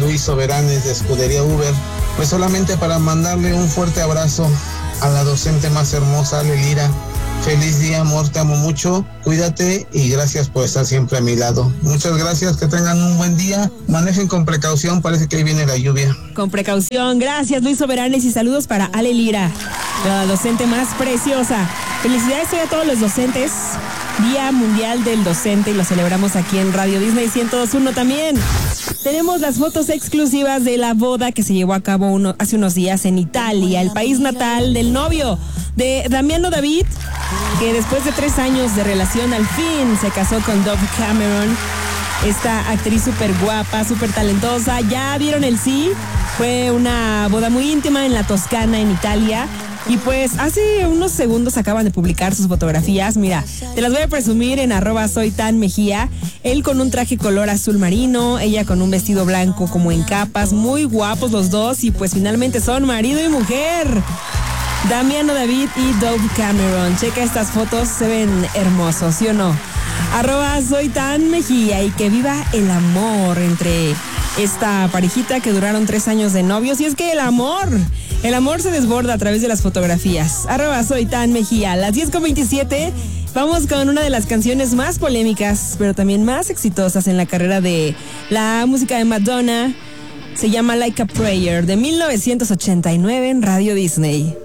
Luis Soberanes de Escudería Uber, pues solamente para mandarle un fuerte abrazo a la docente más hermosa, Ale Lira. Feliz día, amor, te amo mucho, cuídate y gracias por estar siempre a mi lado. Muchas gracias, que tengan un buen día, manejen con precaución, parece que ahí viene la lluvia. Con precaución, gracias Luis Soberanes y saludos para Ale Lira, la docente más preciosa. Felicidades hoy a todos los docentes, Día Mundial del Docente, y lo celebramos aquí en Radio Disney 102.1 también. Tenemos las fotos exclusivas de la boda que se llevó a cabo hace unos días en Italia, el país natal del novio de Damiano David, que después de 3 años de relación al fin se casó con Dove Cameron, esta actriz súper guapa, súper talentosa. Ya vieron el sí, fue una boda muy íntima en la Toscana, en Italia. Y pues hace unos segundos acaban de publicar sus fotografías. Mira, te las voy a presumir en @soytanmejía. Él con un traje color azul marino, ella con un vestido blanco como en capas. Muy guapos los dos y pues finalmente son marido y mujer. Damiano David y Dove Cameron. Checa estas fotos, se ven hermosos, ¿sí o no? @soytanmejía, y que viva el amor entre esta parejita que duraron 3 años de novios. Y es que el amor se desborda a través de las fotografías. @soytanmejía. A las 10:27 vamos con una de las canciones más polémicas, pero también más exitosas en la carrera de la música de Madonna. Se llama Like a Prayer, de 1989 en Radio Disney.